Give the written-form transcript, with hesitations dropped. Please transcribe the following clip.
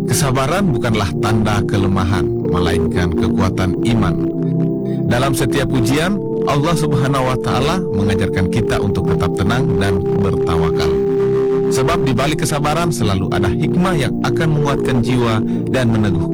Kesabaran bukanlah tanda kelemahan, melainkan kekuatan iman. Dalam setiap ujian, Allah Subhanahu wa Ta'ala mengajarkan kita untuk tetap tenang dan bertawakal. Sebab di balik kesabaran selalu ada hikmah yang akan menguatkan jiwa dan meneguhkan